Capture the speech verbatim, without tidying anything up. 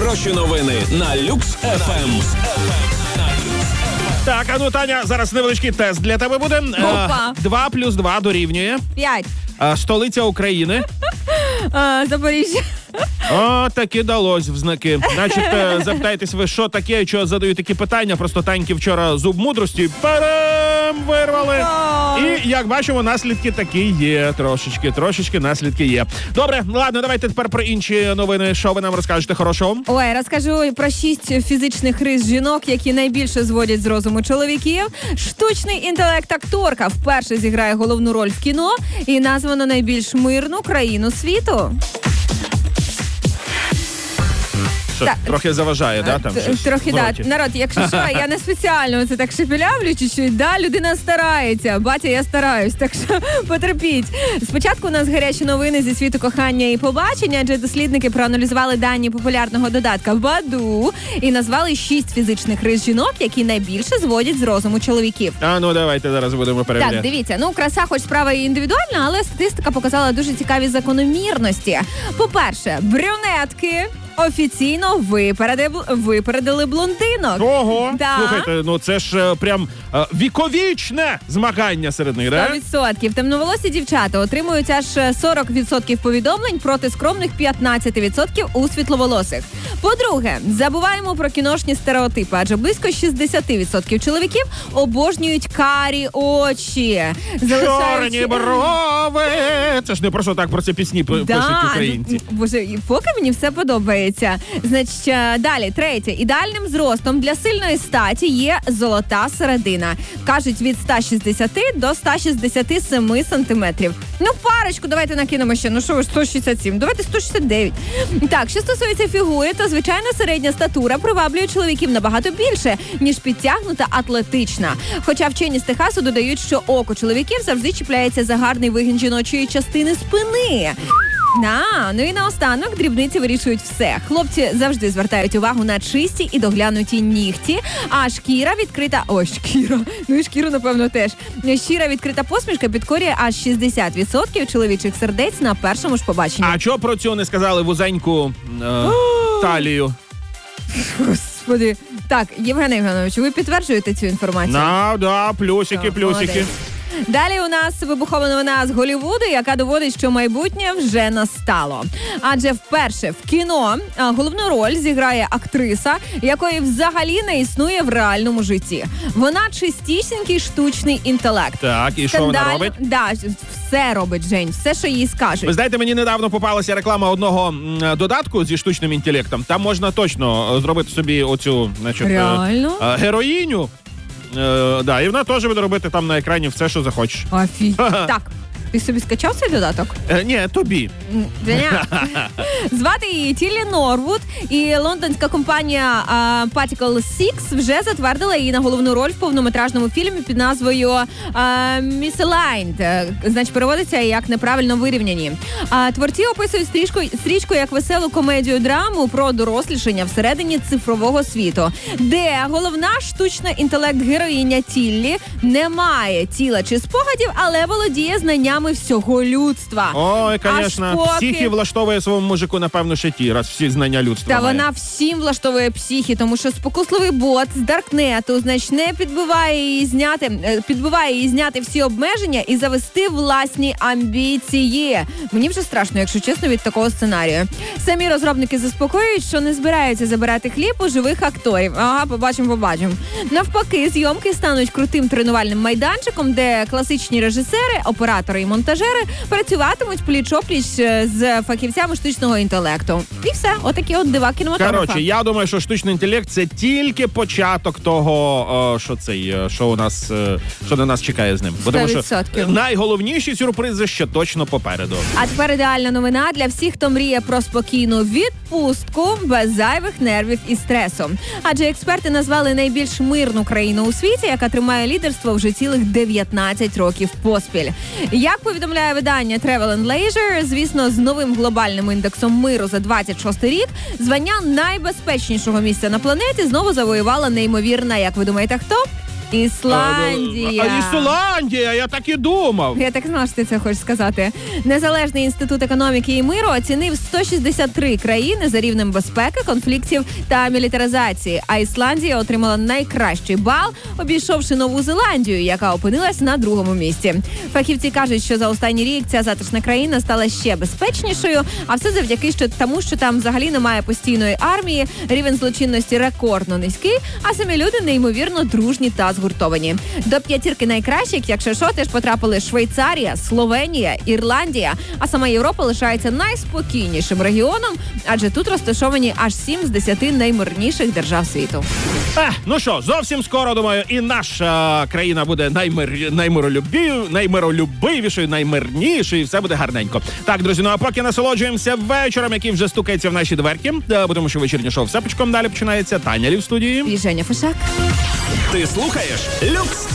Хороші новини на Люкс еф ем. Так, а ну, Таня, зараз невеличкий тест для тебе буде. Опа. Два плюс два дорівнює. П'ять. А, столиця України. А, Запоріжжя. О, таки далось в знаки. Значить, е, запитаєтесь ви, що таке, що задаю такі питання. Просто Таньки вчора зуб мудрості парам вирвали. І, як бачимо, наслідки такі є. Трошечки, трошечки наслідки є. Добре, ладно, давайте тепер про інші новини. Що ви нам розкажете хорошого? Ой, розкажу про шість фізичних рис жінок, які найбільше зводять з розуму чоловіків. Штучний інтелект акторка вперше зіграє головну роль в кіно і названо найбільш мирну країну світу. Що, Так. трохи заважає, да? Там Т- щось Трохи, в да. роті? Народ, якщо що, я не спеціально це так шепелявлю чуть-чуть, да, людина старається. Батя, я стараюсь, так що потерпіть. Спочатку у нас гарячі новини зі світу кохання і побачення, адже дослідники проаналізували дані популярного додатка Баду і назвали шість фізичних рис жінок, які найбільше зводять з розуму чоловіків. А ну давайте зараз будемо перевіряти. Так, дивіться, ну краса хоч справа і індивідуальна, але статистика показала дуже цікаві закономірності. По-перше, брюнетки офіційно випередили, випередили блондинок. Ого! Да. Слухайте, ну це ж е, прям е, віковічне змагання серед них, сто да? відсотків. Темноволосі дівчата отримують аж сорок відсотків повідомлень проти скромних п'ятнадцять відсотків у світловолосих. По-друге, забуваємо про кіношні стереотипи, адже близько шістдесят відсотків чоловіків обожнюють карі очі. Чорні брови! Це ж не просто так про це пісні п- Да, пишуть українці. ну, боже, і поки мені все подобається. Значить, е, далі, третє. Ідеальним зростом для сильної статі є золота середина. Кажуть, від сто шістдесят до сто шістдесят сім сантиметрів. Ну, парочку давайте накинемо ще. Ну, що ви, сто шістдесят сім? Давайте сто шістдесят дев'ять. Так, що стосується фігури, то звичайна середня статура приваблює чоловіків набагато більше, ніж підтягнута атлетична. Хоча вчені з Техасу додають, що око чоловіків завжди чіпляється за гарний вигін жіночої частини спини. Да, ну і наостанок дрібниці вирішують все. Хлопці завжди звертають увагу на чисті і доглянуті нігті, а шкіра відкрита... Ой, шкіра. Ну і шкіру, напевно, теж. Щира відкрита посмішка підкорює аж шістдесят відсотків чоловічих сердець на першому ж побаченні. А чого про цього не сказали вузеньку е, талію? Господи. Так, Євген Євгенович, ви підтверджуєте цю інформацію? На, да, плюсики, Так, плюсики. молодець. Далі у нас вибухова новина з Голлівуду, яка доводить, що майбутнє вже настало. Адже вперше в кіно а, головну роль зіграє актриса, якої взагалі не існує в реальному житті. Вона чистісінький штучний інтелект. Так, і що вона робить? Да, все робить, Жень, все, що їй скажуть. Ви знаєте, мені недавно попалася реклама одного м, додатку зі штучним інтелектом. Там можна точно е, зробити собі оцю, значить, е, Реально? е, героїню. Е, да, і вона теж буде робити там на екрані все, що захочеш. Офі. Так, ти собі скачав цей додаток? Е, ні, тобі. Женя. Звати її Тіллі Норвуд, і лондонська компанія uh, Particle шість вже затвердила її на головну роль в повнометражному фільмі під назвою uh, Misaligned. Значить, переводиться як неправильно вирівняні. Uh, творці описують стрічку, стрічку як веселу комедію-драму про дорослішання всередині цифрового світу, де головна штучна інтелект-героїня Тіллі не має тіла чи спогадів, але володіє знаннями всього людства. Ой, Аж звісно, поки- психі влаштовує своєму мужику, напевно, ще ті, раз всі знання людства Та має. вона всім влаштовує психі, тому що спокусливий бот з Даркнету, значить, не підбиває її зняти, е, підбиває її зняти всі обмеження і завести власні амбіції. Мені вже страшно, якщо чесно, від такого сценарію. Самі розробники заспокоюють, що не збираються забирати хліб у живих акторів. Ага, побачимо, побачимо. Навпаки, зйомки стануть крутим тренувальним майданчиком, де класичні режисери, оператори і монтажери працюватимуть пліч-опліч з фахівцями штучного інтелекту. І все, отакі от дива кінематографа. Коротше, я думаю, що штучний інтелект — це тільки початок того, о, що цей, е, що у нас, е, що на нас чекає з ним. Бо тому що сто відсотків. найголовніші сюрпризи ще точно попереду. А тепер ідеальна новина для всіх, хто мріє про спокійну відпустку без зайвих нервів і стресу. Адже експерти назвали найбільш мирну країну у світі, яка тримає лідерство вже цілих дев'ятнадцять років поспіль. Як повідомляє видання Travel and Leisure, звісно, з новим глобальним індексом миру за двадцять шостий рік, звання найбезпечнішого місця на планеті знову завоювала неймовірна, як ви думаєте, хто? Ісландія. А, Ісландія, я так і думав. Я так знала, що ти це хочеш сказати. Незалежний інститут економіки і миру оцінив сто шістдесят три країни за рівнем безпеки, конфліктів та мілітаризації. А Ісландія отримала найкращий бал, обійшовши Нову Зеландію, яка опинилась на другому місці. Фахівці кажуть, що за останній рік ця затишна країна стала ще безпечнішою, а все завдяки що тому, що там взагалі немає постійної армії, рівень злочинності рекордно низький, а самі люди неймовірно дружні та згуртовані. До п'ятірки найкращих, якщо що, теж потрапили Швейцарія, Словенія, Ірландія, а сама Європа лишається найспокійнішим регіоном, адже тут розташовані аж сім з десяти наймирніших держав світу. Ех, ну що, зовсім скоро, думаю, і наша країна буде наймир... наймиролюбів... наймиролюбивішою, наймирнішою, і все буде гарненько. Так, друзі, ну а поки насолоджуємося вечором, який вже стукається в наші дверки, бо тому що вечірнє шоу все почком далі починається. Таня Лі в студії. І Женя Фишак. Ти слухаєш Люкс